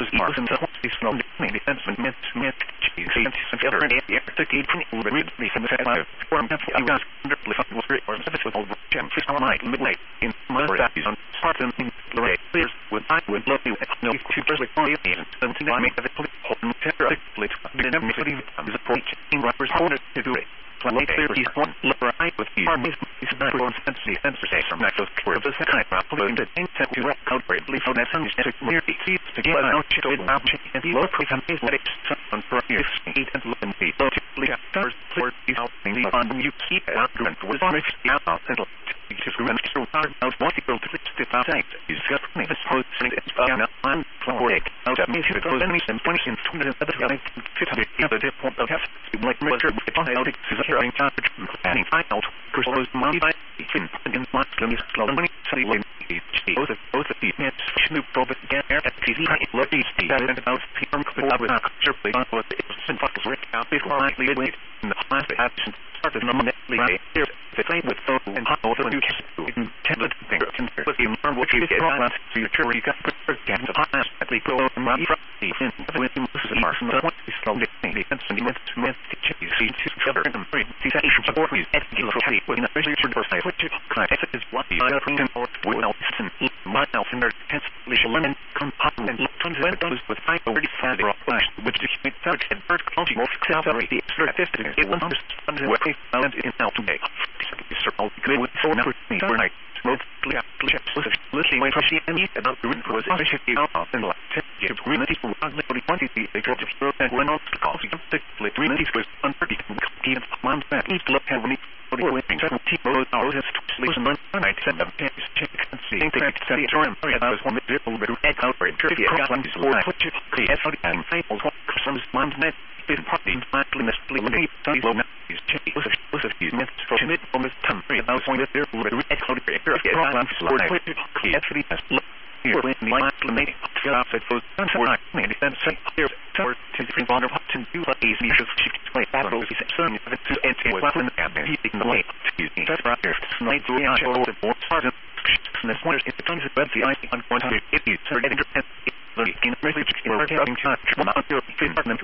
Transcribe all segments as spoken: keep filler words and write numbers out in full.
Mars and the Holy Snow, many defensemen, myths, myths, cheese, and other and the expertise from the originally from the set of form of the gas under the was great or seven with all gems for some night midnight in Mother on Spartan in Lorraine. Clears with I would love you at no two first like one and something I make of it hold terror split the never make it is a point in rappers harder to do it. Play thirty one lower eye with the armies is not for sensory sensor from that those for the second round putting the intent to rec out for belief on that some is near the seas to get out to the mouth and the lower prefix is let it on for years eight and look and be so to leave stars for these out things on you keep it out and was on it out and just go and so hard out what people to the outside is just me the whole thing is down on for it out of me to go and me some twenty and twenty other guys fit the other point of have like measure with the out hearing time and find out Christmas money by in in my let me slow money say when both of both of the men Snoop Dogg again at T V let me see that about firm collaborate surely on what it was and fuck Rick out before I leave it in the class action started nominally here the same with so and hot over you can intended finger can with the arm what you get on to your jury got again the class at least go from my property in with the most of the arson what is slowly the and with with the you see to cover them free the station support is at the locality with a registered person which is what the other thing or will listen my elf and hence little lemon compound and tons of those with five already found rock flash which is a third and bird culture more salary the extra fifty it will understand what we found in now today circle good with four number for night mostly listening away from the enemy about the root was actually out and like ten green people only quantity they go to throw and went on to cause you particularly green was unpredictable even man that each look have any body waiting seven people hours has to sleep and night seven days check and see think that say it around I was one with people but head out for it trivia one is four which is the effort and faithful what some man net been probably finally mostly when he studies low is check was a was a few minutes for mid on this time about point there with a echo here problems Lord I he actually has here when my acclimate to outside those for I made it and say here for to different water hot to do like easy to play battles is certain to enter with weapon and he in the way excuse me that's right here night three I show the more sergeant and this one is the tons of bed the ice on one hundred if you turn it into in message or having charge from out your fin partner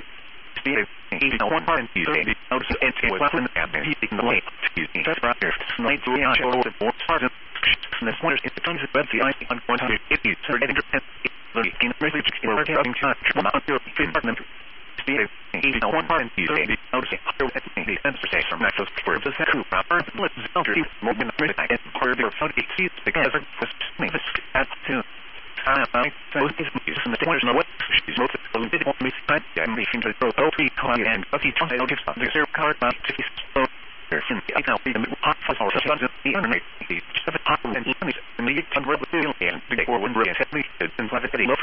He's no one part and he's a notice the entry with weapon and he's in the way excuse me that's right here night three I show the more sergeant and this one is the tons of bed the ice on one hundred if you turn it into in message or having charge from out your fin partner he's no one part and he's a notice the sensor say from access for the second proper let's enter more than a minute and part of your phone sees because of me at two I both is in the corners of what she's most of the bit of me side and me seems to go over and but he told me to stop the zero card but he's so there's in the out the hot for our sons of the internet he's seven hot and the and the convert with the and the four one really set me in private